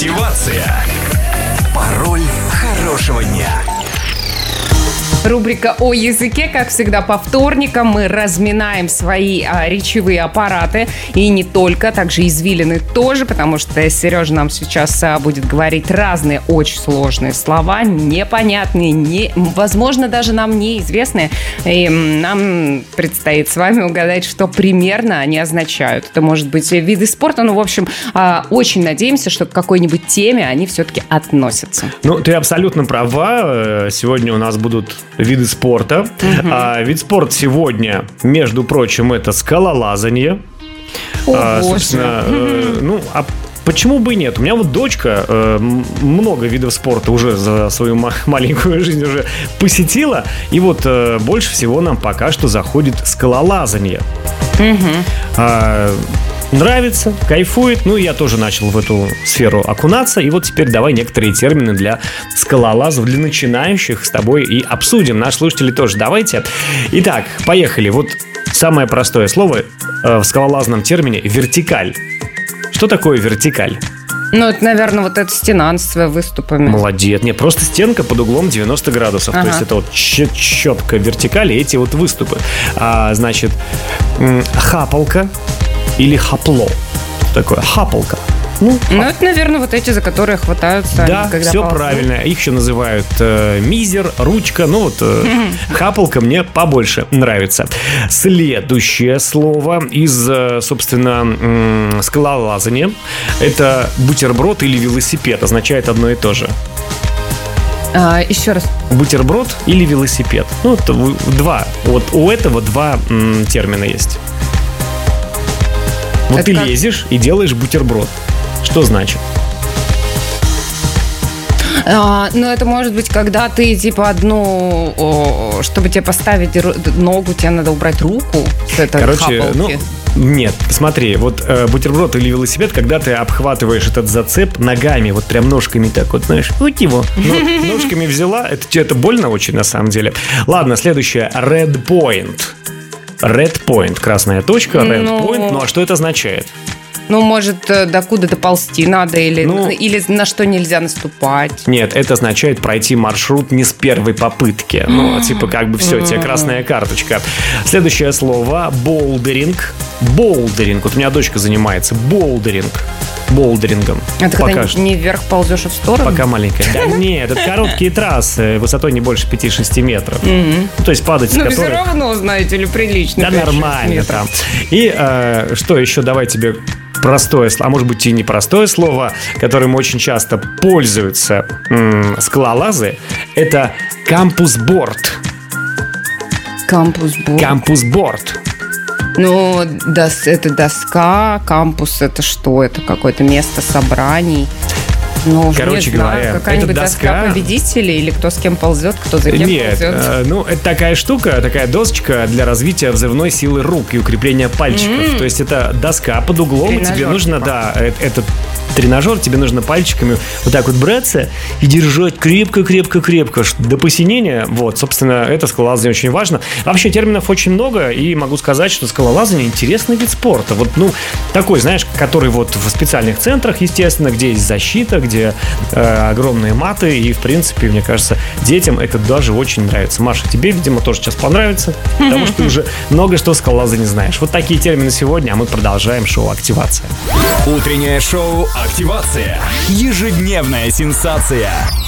Активация. Пароль хорошего дня. Рубрика «О языке», как всегда, по вторникам мы разминаем свои речевые аппараты. И не только, также извилины тоже, потому что Сережа нам сейчас будет говорить разные очень сложные слова, непонятные, возможно, даже нам неизвестные. И нам предстоит с вами угадать, что примерно они означают. Это может быть виды спорта, в общем, очень надеемся, что к какой-нибудь теме они все-таки относятся. Ты абсолютно права. Сегодня у нас будут виды спорта. Вид спорта сегодня, между прочим, это скалолазание. Собственно, почему бы и нет? У меня дочка много видов спорта уже за свою маленькую жизнь уже посетила. И больше всего нам пока что заходит скалолазание. Нравится, кайфует. Я тоже начал в эту сферу окунаться. И теперь давай некоторые термины для скалолазов, для начинающих с тобой и обсудим. Наши слушатели тоже давайте. Итак, поехали. Самое простое слово в скалолазном термине – вертикаль. Что такое вертикаль? Это, наверное, эта стена с выступами. Молодец. Нет, просто стенка под углом 90 градусов. То есть это четко вертикали, эти выступы. Значит, хапалка или хапло. Что такое хапалка? Это, наверное, эти, за которые хватаются. Да, они, все правильно. Их еще называют мизер, ручка. Хапалка мне побольше нравится. Следующее слово из, собственно, скалолазания. Это бутерброд или велосипед. Означает одно и то же. Еще раз. Бутерброд или велосипед. Два. У этого два термина есть. Ты лезешь и делаешь бутерброд. Что значит? Это может быть, когда ты чтобы тебе поставить ногу, тебе надо убрать руку с этой хапалки. Нет, смотри, бутерброд или велосипед, когда ты обхватываешь этот зацеп ногами, прям ножками так знаешь, его. Ножками взяла, это больно очень на самом деле. Ладно, следующее, red point. Red point, красная точка, red point. А что это означает? Может, докуда-то ползти надо или на что нельзя наступать. Нет, это означает пройти маршрут не с первой попытки. Все, тебе красная карточка. Следующее слово – болдеринг. Болдеринг. У меня дочка занимается болдерингом. Это когда не вверх ползешь, а в сторону? Пока маленькая. Да нет, это короткие трассы, высотой не больше 5-6 метров. То есть падать с которых... все равно, знаете ли, прилично. Да нормально там. И что еще? Давай тебе простое, а может быть и непростое слово, которым очень часто пользуются скалолазы. Это кампусборд. Кампусборд. Это доска, кампус, это что? Это какое-то место собраний. Короче говоря, какая-нибудь доска победителей или кто с кем ползет, кто за кем ползет? Это такая штука, такая досочка для развития взрывной силы рук и укрепления пальчиков. То есть это доска под углом, и тебе нужно, этот тренажер, тебе нужно пальчиками браться и держать крепко до посинения. Собственно, это скалолазание очень важно. Вообще терминов очень много, и могу сказать, что скалолазание интересный вид спорта. Такой, знаешь, который в специальных центрах, естественно, где есть защита, где огромные маты, и, в принципе, мне кажется, детям это даже очень нравится. Маша, тебе, видимо, тоже сейчас понравится, потому что ты уже много что скалолазания знаешь. Такие термины сегодня, а мы продолжаем шоу «Активация». Утреннее шоу «Активация». Ежедневная сенсация.